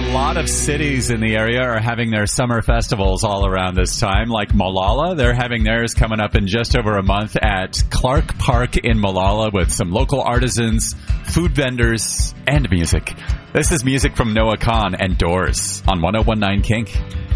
lot of cities in the area are having their summer festivals all around this time, like Molalla. They're having theirs coming up in just over a month at Clark Park in Molalla with some local artisans, food vendors, and music. This is music from Noah Kahan and Doors on 101.9 Kink.